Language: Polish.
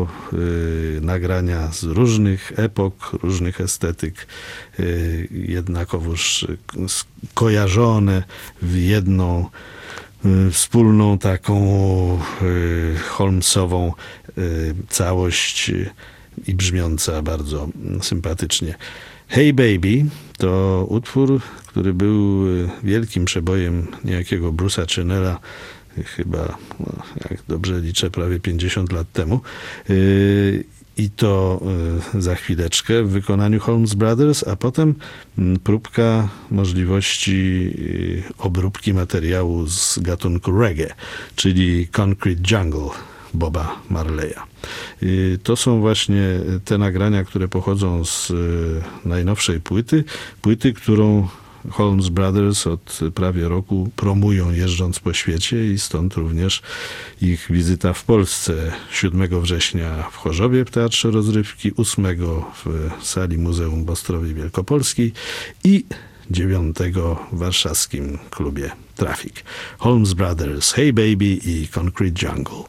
nagrania z różnych epok, różnych estetyk, jednakowoż skojarzone w jedną wspólną taką Holmesową całość i brzmiąca bardzo sympatycznie. Hey Baby to utwór, który był wielkim przebojem niejakiego Bruce'a Channela, chyba, jak dobrze liczę, prawie 50 lat temu. I to za chwileczkę w wykonaniu Holmes Brothers, a potem próbka możliwości obróbki materiału z gatunku reggae, czyli Concrete Jungle Boba Marleya. To są właśnie te nagrania, które pochodzą z najnowszej płyty, którą Holmes Brothers od prawie roku promują, jeżdżąc po świecie, i stąd również ich wizyta w Polsce 7 września w Chorzowie w Teatrze Rozrywki, 8 w sali Muzeum w Ostrowie Wielkopolskiej i 9 w warszawskim klubie Traffic. Holmes Brothers, Hey Baby i Concrete Jungle.